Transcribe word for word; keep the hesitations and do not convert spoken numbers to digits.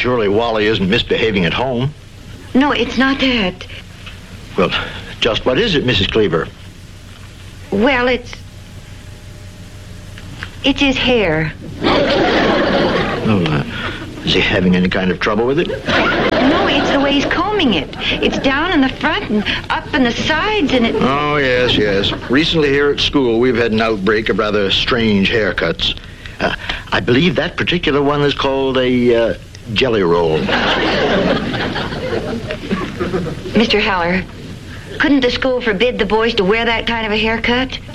surely Wally isn't misbehaving at home. No, it's not that. Well, just what is it, Missus Cleaver? Well, it's... It's his hair. Oh, uh, is he having any kind of trouble with it? No, it's the way he's combing it. It's down in the front and up in the sides and it... Oh, yes, yes. Recently here at school, we've had an outbreak of rather strange haircuts. Uh, I believe that particular one is called a uh, jelly roll. Mister Heller, couldn't the school forbid the boys to wear that kind of a haircut?